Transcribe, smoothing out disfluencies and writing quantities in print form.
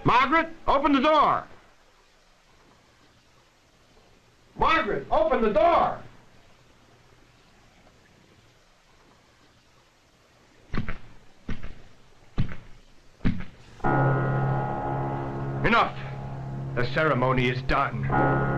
Margaret, open the door. Margaret, open the door. Enough. The ceremony is done.